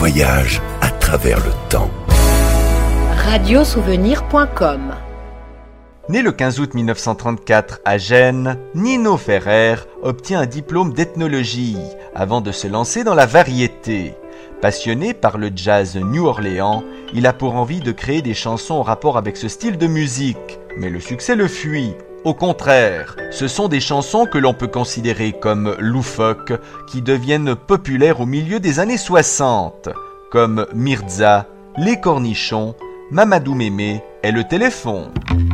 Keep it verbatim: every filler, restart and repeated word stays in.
voyage à travers le temps. radiosouvenir point com. Né le quinze août mille neuf cent trente-quatre à Gênes, Nino Ferrer obtient un diplôme d'ethnologie avant de se lancer dans la variété. Passionné par le jazz New Orleans, il a pour envie de créer des chansons en rapport avec ce style de musique. Mais le succès le fuit. Au contraire, ce sont des chansons que l'on peut considérer comme loufoques qui deviennent populaires au milieu des années soixante, comme Mirza, Les Cornichons, Mamadou Mémé et Le Téléphone.